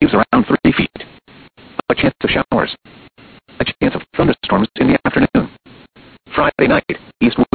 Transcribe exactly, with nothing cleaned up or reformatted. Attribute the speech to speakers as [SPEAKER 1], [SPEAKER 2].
[SPEAKER 1] waves around three feet. A chance of showers. A chance of thunderstorms in the afternoon. Friday night.